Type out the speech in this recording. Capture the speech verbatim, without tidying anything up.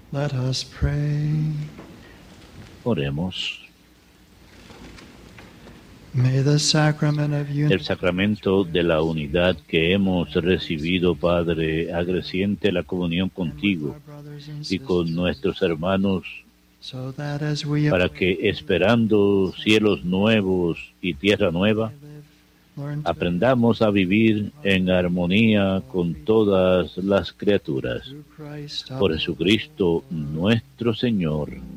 Let us pray. Oremos. May the sacrament of El unity sacramento de la unidad que hemos recibido, Padre, acreciente la comunión contigo y con nuestros hermanos, so that as we para que, esperando cielos nuevos y tierra nueva, learn to aprendamos a vivir en armonía con todas las criaturas. through Christ our Por Jesucristo nuestro Señor.